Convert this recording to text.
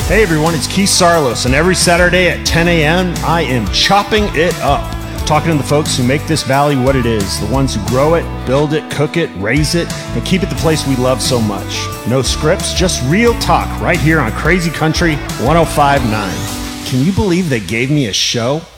Hey everyone, it's Keith Sarlos, and every Saturday at 10 a.m. I am chopping it up, talking to the folks who make this valley what it is, the ones who grow it, build it, cook it, raise it, and keep it the place we love so much. No scripts, just real talk right here on Crazy Country 105.9. Can you believe they gave me a show?